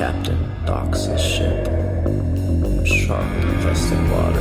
captain docks his ship in sharp infested water.